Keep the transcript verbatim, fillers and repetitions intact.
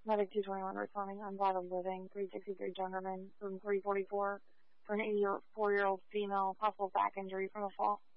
Medic two twenty-one responding. Unbottled living. three sixty-three Jungerman from three forty-four for an eighty-four-year-old female. Possible back injury from a fall.